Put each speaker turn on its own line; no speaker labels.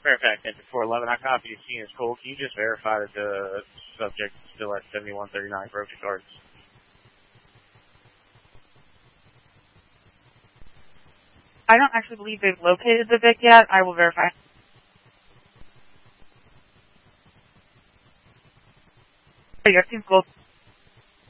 Fairfax, Engine 411, I copy you. Seeing is cool. Can you just verify that the subject is still at 7139 Broken Gardens?
I don't actually believe they've located the Vic yet. I will verify. Yes, seems cool.